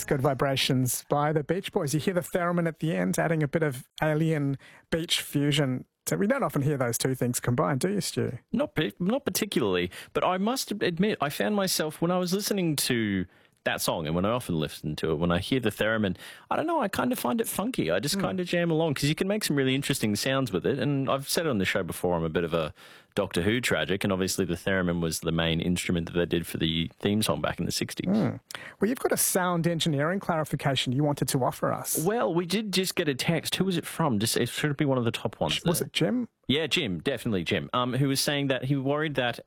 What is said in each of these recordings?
Good Vibrations by the Beach Boys. You hear the theremin at the end, adding a bit of alien beach fusion. So we don't often hear those two things combined, do you, Stu? Not particularly, but I must admit, I found myself, when I was listening to that song, and when I often listen to it, when I hear the theremin, I don't know, I kind of find it funky. I just kind of jam along, because you can make some really interesting sounds with it. And I've said it on the show before, I'm a bit of a Doctor Who tragic, and obviously the theremin was the main instrument that they did for the theme song back in the 60s. Well, you've got a sound engineering clarification you wanted to offer us. Well, we did just get a text. Who was it from? It should be one of the top ones. Was it Jim? Yeah, Jim, definitely Jim, who was saying that he worried that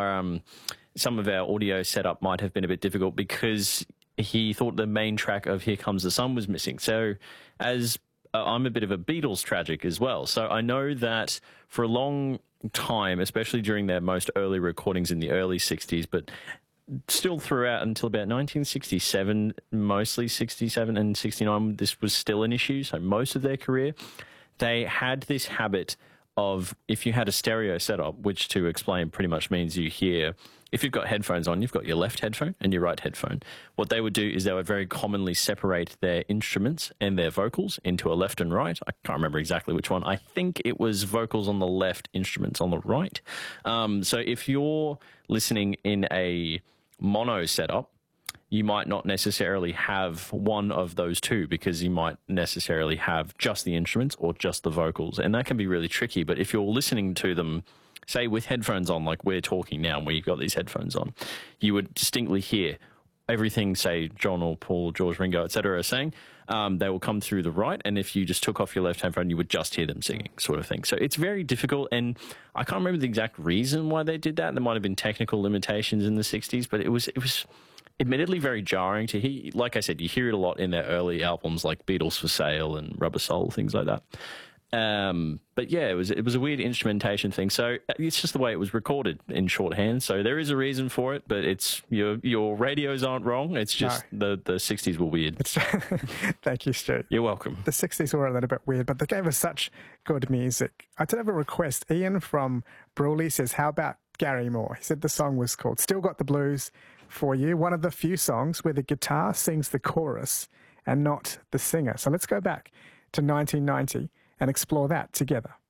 some of our audio setup might have been a bit difficult because he thought the main track of Here Comes the Sun was missing. So as I'm a bit of a Beatles tragic as well, so I know that for a long time, especially during their most early recordings in the early 60s, but still throughout until about 1967, mostly 67 and 69, this was still an issue. So most of their career, they had this habit of, if you had a stereo setup, which to explain pretty much means you hear, if you've got headphones on, you've got your left headphone and your right headphone. What they would do is they would very commonly separate their instruments and their vocals into a left and right. I can't remember exactly which one. I think it was vocals on the left, instruments on the right. So if you're listening in a mono setup, you might not necessarily have one of those two, because you might necessarily have just the instruments or just the vocals, and that can be really tricky. But if you're listening to them, say with headphones on, like we're talking now and we've got these headphones on, you would distinctly hear everything, say, John or Paul, George, Ringo, etc. are saying. They will come through the right, and if you just took off your left headphone, you would just hear them singing, sort of thing. So it's very difficult, and I can't remember the exact reason why they did that. There might have been technical limitations in the 60s, but it was admittedly very jarring to hear. Like I said, you hear it a lot in their early albums like Beatles for Sale and Rubber Soul, things like that. But yeah, it was a weird instrumentation thing. So it's just the way it was recorded in shorthand. So there is a reason for it, but it's your radios aren't wrong. It's just the 60s were weird. Thank you, Stu. You're welcome. The 60s were a little bit weird, but they gave us such good music. I did have a request. Ian from Brawley says, how about Gary Moore? He said the song was called Still Got the Blues for You, one of the few songs where the guitar sings the chorus and not the singer. So let's go back to 1990 and explore that together.